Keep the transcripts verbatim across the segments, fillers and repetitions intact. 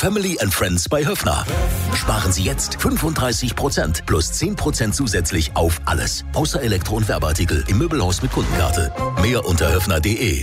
Family and Friends bei Höffner. Sparen Sie jetzt fünfunddreißig Prozent plus zehn Prozent zusätzlich auf alles. Außer Elektro- und Werbeartikel im Möbelhaus mit Kundenkarte. Mehr unter höffner punkt de.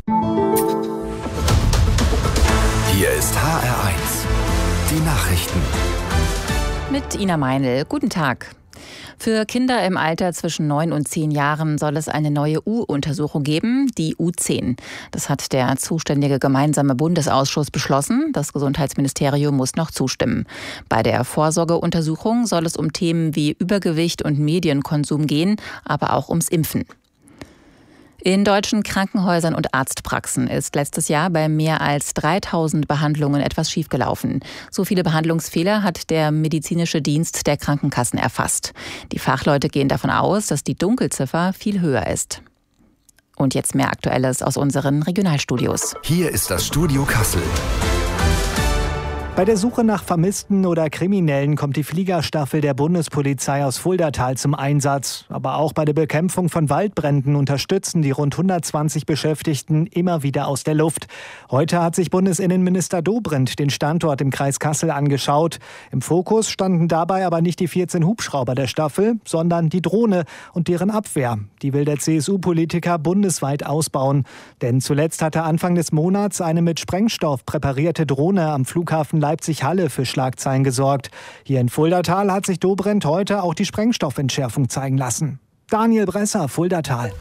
Hier ist H R eins. Die Nachrichten. Mit Ina Meinl. Guten Tag. Für Kinder im Alter zwischen neun und zehn Jahren soll es eine neue U-Untersuchung geben, die U zehn. Das hat der zuständige gemeinsame Bundesausschuss beschlossen. Das Gesundheitsministerium muss noch zustimmen. Bei der Vorsorgeuntersuchung soll es um Themen wie Übergewicht und Medienkonsum gehen, aber auch ums Impfen. In deutschen Krankenhäusern und Arztpraxen ist letztes Jahr bei mehr als dreitausend Behandlungen etwas schiefgelaufen. So viele Behandlungsfehler hat der medizinische Dienst der Krankenkassen erfasst. Die Fachleute gehen davon aus, dass die Dunkelziffer viel höher ist. Und jetzt mehr Aktuelles aus unseren Regionalstudios. Hier ist das Studio Kassel. Bei der Suche nach Vermissten oder Kriminellen kommt die Fliegerstaffel der Bundespolizei aus Fuldatal zum Einsatz. Aber auch bei der Bekämpfung von Waldbränden unterstützen die rund hundertzwanzig Beschäftigten immer wieder aus der Luft. Heute hat sich Bundesinnenminister Dobrindt den Standort im Kreis Kassel angeschaut. Im Fokus standen dabei aber nicht die vierzehn Hubschrauber der Staffel, sondern die Drohne und deren Abwehr. Die will der C S U-Politiker bundesweit ausbauen. Denn zuletzt hatte Anfang des Monats eine mit Sprengstoff präparierte Drohne am Flughafen Leipzig-Halle für Schlagzeilen gesorgt. Hier in Fuldatal hat sich Dobrindt heute auch die Sprengstoffentschärfung zeigen lassen. Daniel Bresser, Fuldatal.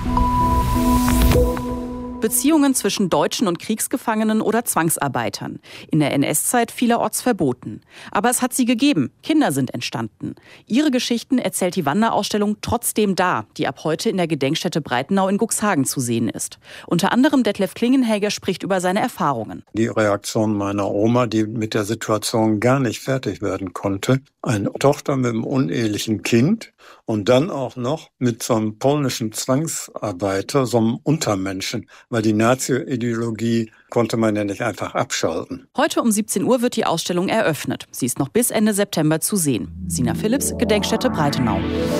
Beziehungen zwischen Deutschen und Kriegsgefangenen oder Zwangsarbeitern. In der N S-Zeit vielerorts verboten. Aber es hat sie gegeben. Kinder sind entstanden. Ihre Geschichten erzählt die Wanderausstellung Trotzdem da, die ab heute in der Gedenkstätte Breitenau in Cuxhagen zu sehen ist. Unter anderem Detlef Klingenhäger spricht über seine Erfahrungen. Die Reaktion meiner Oma, die mit der Situation gar nicht fertig werden konnte. Eine Tochter mit einem unehelichen Kind und dann auch noch mit so einem polnischen Zwangsarbeiter, so einem Untermenschen. Weil die Nazi-Ideologie konnte man ja nicht einfach abschalten. Heute um siebzehn Uhr wird die Ausstellung eröffnet. Sie ist noch bis Ende September zu sehen. Sina Philipps, Gedenkstätte Breitenau.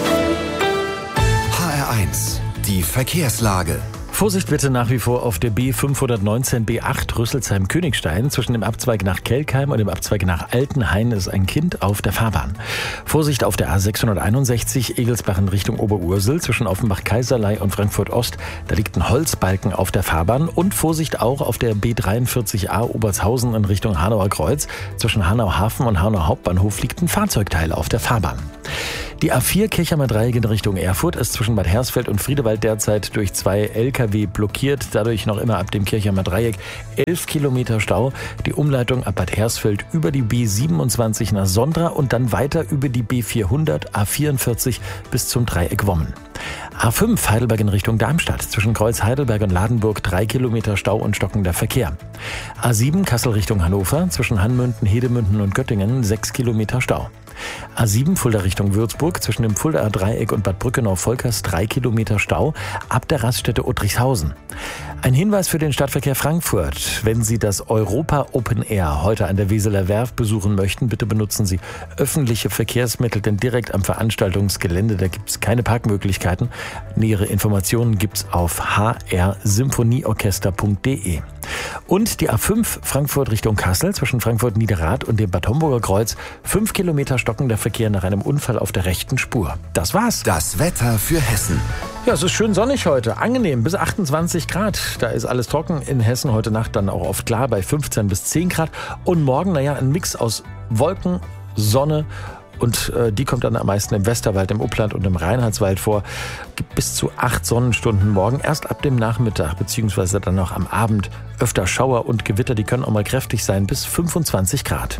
H R eins. Die Verkehrslage. Vorsicht bitte nach wie vor auf der B fünfhundertneunzehn B acht Rüsselsheim-Königstein. Zwischen dem Abzweig nach Kelkheim und dem Abzweig nach Altenhain ist ein Kind auf der Fahrbahn. Vorsicht auf der A sechshunderteinundsechzig Egelsbach in Richtung Oberursel zwischen Offenbach-Kaiserlei und Frankfurt-Ost. Da liegt ein Holzbalken auf der Fahrbahn. Und Vorsicht auch auf der B dreiundvierzig A Obertshausen in Richtung Hanauer Kreuz. Zwischen Hanau-Hafen und Hanau Hauptbahnhof liegt ein Fahrzeugteil auf der Fahrbahn. Die A vier Kirchheimer Dreieck in Richtung Erfurt ist zwischen Bad Hersfeld und Friedewald derzeit durch zwei L K W blockiert. Dadurch noch immer ab dem Kirchheimer Dreieck elf Kilometer Stau. Die Umleitung ab Bad Hersfeld über die B siebenundzwanzig nach Sondra und dann weiter über die B vierhundert, A vierundvierzig bis zum Dreieck Wommen. A fünf Heidelberg in Richtung Darmstadt. Zwischen Kreuz Heidelberg und Ladenburg drei Kilometer Stau und stockender Verkehr. A sieben Kassel Richtung Hannover. Zwischen Hanmünden, Hedemünden und Göttingen sechs Kilometer Stau. A sieben Fulda Richtung Würzburg, zwischen dem Fuldaer Dreieck und Bad Brückenau-Volkers drei Kilometer Stau, ab der Raststätte Uttrichshausen. Ein Hinweis für den Stadtverkehr Frankfurt. Wenn Sie das Europa Open Air heute an der Weseler Werft besuchen möchten, bitte benutzen Sie öffentliche Verkehrsmittel, denn direkt am Veranstaltungsgelände, da gibt es keine Parkmöglichkeiten. Nähere Informationen gibt's auf h r symphonieorchester punkt de. Und die A fünf Frankfurt Richtung Kassel zwischen Frankfurt Niederrad und dem Bad Homburger Kreuz. Fünf Kilometer stockender Verkehr nach einem Unfall auf der rechten Spur. Das war's. Das Wetter für Hessen. Ja, es ist schön sonnig heute. Angenehm, bis achtundzwanzig Grad. Da ist alles trocken. In Hessen heute Nacht dann auch oft klar bei fünfzehn bis zehn Grad. Und morgen, naja, ein Mix aus Wolken, Sonne. Und äh, die kommt dann am meisten im Westerwald, im Upland und im Reinhardswald vor. Gibt bis zu acht Sonnenstunden morgen. Erst ab dem Nachmittag beziehungsweise dann noch am Abend öfter Schauer und Gewitter. Die können auch mal kräftig sein, bis fünfundzwanzig Grad.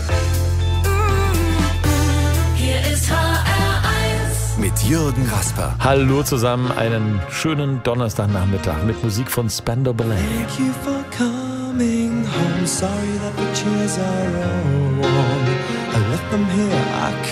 Hier ist H R eins mit Jürgen Rasper. Hallo zusammen, einen schönen Donnerstagnachmittag mit Musik von Spandau Ballet. Thank you for coming home. Sorry that the chairs are all warm. I left them here. I